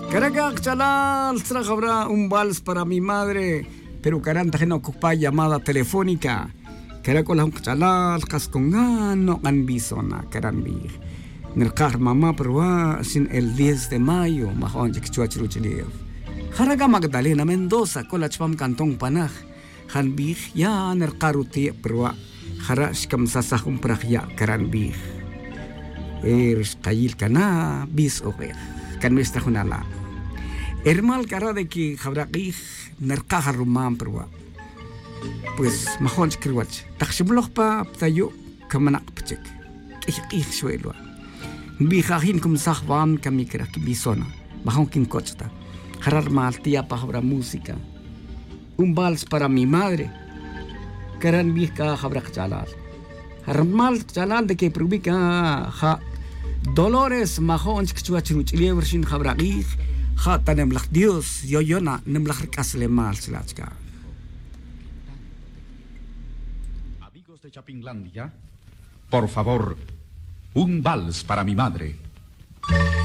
Caracas, chalal, habrá un vals para mi madre, pero caranta que no ocupa llamada telefónica. Caracol un chalal, cascongano, anbisona, carambi. Nercar mamá perua sin el 10 de mayo, mahon chichuachruchiliev. Jaraga Magdalena Mendoza, colachpam cantón panaj. Hanbih ya nercaruti perua. Jarash kam sasahum prahya carambi. Kayil kana bis oke. Kan nuestra junala. Hermal cara de que jabraqih nercaja rumam perwa. Pues mahon chkirwach. Takshibloh pa ptayo kamanak pchek. Kih shwelwa. Bihahin kum sahwan kamikra bisona. Mahon kin cochta. Jarar mal tía pa jabra música. Un vals para mi madre. Karan bihka jabrak chalal. Harmal chalal de que publica ha Dolores mahon chkchuachruch lievershin jabraqih. Hata nemlach Dios, yo na nemlach kasle mal slachka. Amigos de Chapinlandia, por favor, un vals para mi madre.